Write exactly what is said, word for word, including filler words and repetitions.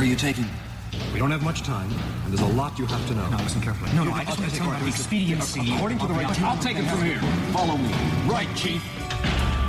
you taking? We don't have much time, and there's a lot you have to know. No, listen carefully. No, no, I just want to tell you about the expediency. According to the right, I'll I'll take it from here. Follow me. Right, Chief.